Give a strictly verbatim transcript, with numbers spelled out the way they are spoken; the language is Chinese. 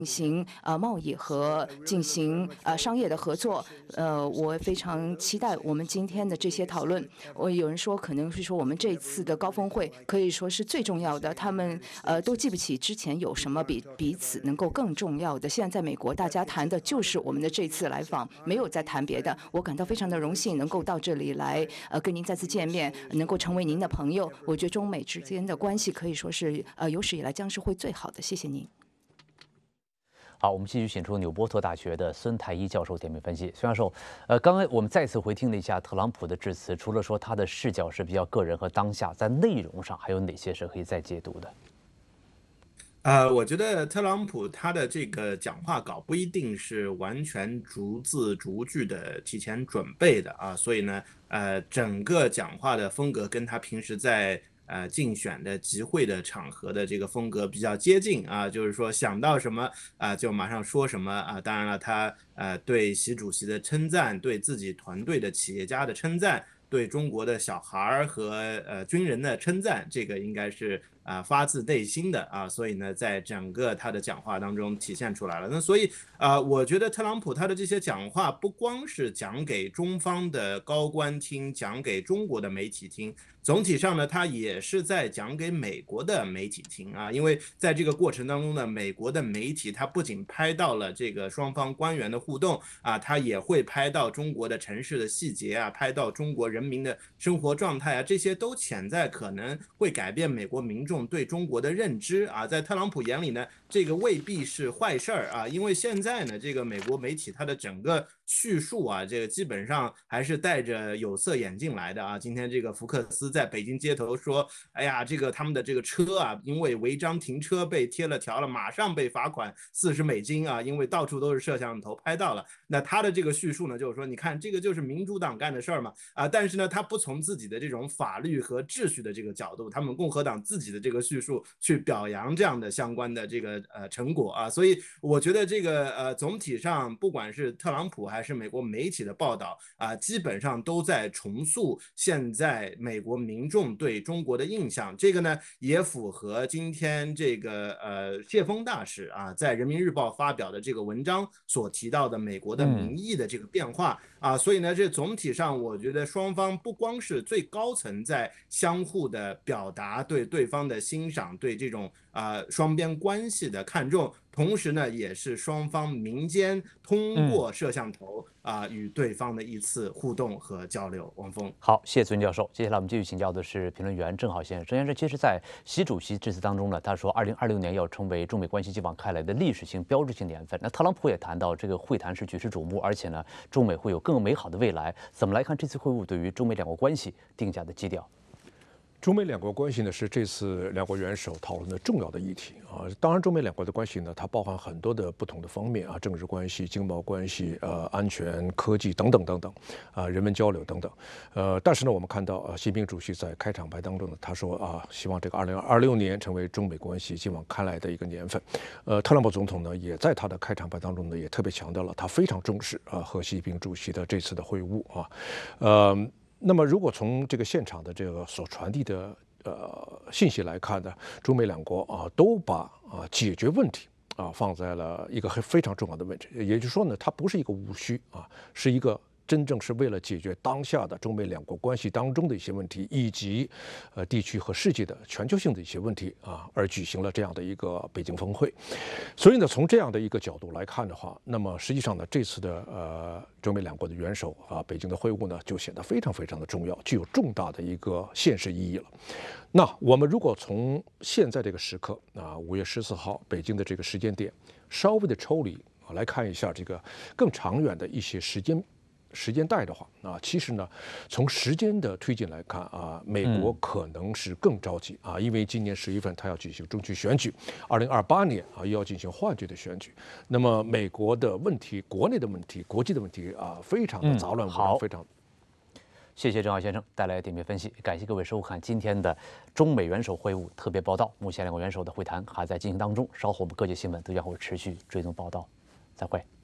进行呃贸易和进行呃商业的合作。呃，我非常期待我们今天的这些讨论。我有人说可能是说我们这次的高峰会可以说是最重要的，他们呃都记不起之前有什么比彼此能够更重要的。现在在美国，大家谈的就是我们的这次来访，没有在谈别的。我感到非常的荣幸能够到这里来，呃，跟您再次见面，能够成为您的朋友。我觉得中美之间的关系可以说是呃有史以来将是会最好的。谢谢您。 好，我们继续请出纽波特大学的孙太一教授点评分析。孙教授，呃，刚刚我们再次回听了一下特朗普的致辞，除了说他的视角是比较个人和当下，在内容上还有哪些是可以再解读的？ 呃，我觉得特朗普他的这个讲话稿不一定是完全逐字逐句的提前准备的啊，所以呢，呃，整个讲话的风格跟他平时在呃竞选的集会的场合的这个风格比较接近啊，就是说想到什么啊就马上说什么啊。当然了，他呃对习主席的称赞，对自己团队的企业家的称赞，对中国的小孩和呃军人的称赞，这个应该是啊、呃、发自内心的啊，所以呢，在整个他的讲话当中体现出来了。那所以啊、呃，我觉得特朗普他的这些讲话不光是讲给中方的高官听，讲给中国的媒体听，总体上呢，他也是在讲给美国的媒体听啊，因为在这个过程当中呢，美国的媒体他不仅拍到了这个双方官员的互动啊，他也会拍到中国的城市的细节啊，拍到中国人民的生活状态啊，这些都潜在可能会改变美国民众对中国的认知啊。在特朗普眼里呢，这个未必是坏事儿啊，因为现在呢，这个美国媒体它的整个叙述啊，这个基本上还是戴着有色眼镜来的啊。今天这个福克斯在北京街头说，哎呀，这个他们的这个车啊，因为违章停车被贴了条了，马上被罚款四十美金啊，因为到处都是摄像头拍到了。那他的这个叙述呢，就是说，你看这个就是民主党干的事儿嘛啊，但是呢，他不从自己的这种法律和秩序的这个角度，他们共和党自己的这个叙述去表扬这样的相关的这个呃成果啊，所以我觉得这个呃总体上，不管是特朗普还是美国媒体的报道啊，基本上都在重塑现在美国民众对中国的印象。这个呢，也符合今天这个呃谢峰大使啊在人民日报发表的这个文章所提到的美国的民意的这个变化啊，所以呢，这总体上我觉得双方不光是最高层在相互的表达对对方的欣赏，对这种啊、呃、双边关系的看重，同时呢，也是双方民间通过摄像头啊、呃、与对方的一次互动和交流。王峰， 好，谢谢孙教授。接下来我们继续请教的是评论员郑浩先生。郑先生，其实，在习主席致辞当中呢，他说，二零二六年要成为中美关系继往开来的历史性、标志性年份。那特朗普也谈到，这个会谈是举世瞩目，而且呢，中美会有更美好的未来。怎么来看这次会晤对于中美两国关系定下的基调？ 中美两国关系呢是这次两国元首讨论的重要的议题啊。当然，中美两国的关系呢，它包含很多的不同的方面啊，政治关系、经贸关系、呃，安全、科技等等等等，啊，人文交流等等。呃，但是呢，我们看到啊，习近平主席在开场白当中呢，他说啊，希望这个二零二六年成为中美关系继往开来的一个年份。呃，特朗普总统呢，也在他的开场白当中呢，也特别强调了他非常重视啊和习近平主席的这次的会晤啊，呃。那么，如果从这个现场的这个所传递的呃信息来看呢，中美两国啊都把啊解决问题啊放在了一个非常重要的位置，也就是说呢，它不是一个务虚啊，是一个真正是为了解决当下的中美两国关系当中的一些问题，以及呃地区和世界的全球性的一些问题啊，而举行了这样的一个北京峰会。所以呢，从这样的一个角度来看的话，那么实际上呢，这次的呃中美两国的元首啊，北京的会晤呢，就显得非常非常的重要，具有重大的一个现实意义了。那我们如果从现在这个时刻啊，五月十四号北京的这个时间点，稍微的抽离啊来看一下这个更长远的一些时间。时间带的话啊，其实呢，从时间的推进来看啊，美国可能是更着急啊，因为今年十月份它要进行中期选举，二零二八年啊又要进行换届的选举。那么美国的问题、国内的问题、国际的问题啊，非常的杂乱无章，非常。 谢谢郑浩先生带来点评分析，感谢各位收看今天的中美元首会晤特别报道。目前两国元首的会谈还在进行当中，稍后我们各界新闻都将会持续追踪报道。再会。